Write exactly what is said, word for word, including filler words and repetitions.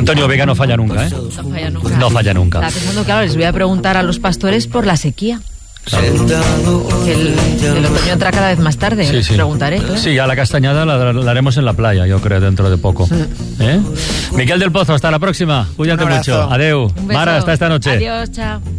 Antonio Vega no falla nunca, ¿eh? No falla nunca. No falla nunca. Estaba pensando, claro, les voy a preguntar a los pastores por la sequía. Claro. Que el, el otoño entra cada vez más tarde, sí, sí. Preguntaré. Claro. Sí, a la castañada la, la haremos en la playa, yo creo, dentro de poco. ¿Eh? Miquel del Pozo, hasta la próxima. Cuídate mucho. Adeu. Mara, hasta esta noche. Adiós, chao.